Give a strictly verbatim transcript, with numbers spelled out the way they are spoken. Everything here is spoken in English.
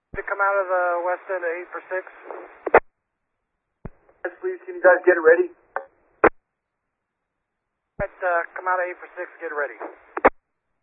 To come out of the west end at eight for six. Yes, please, can you guys get it ready? Right, uh, come out of eight for six, get ready.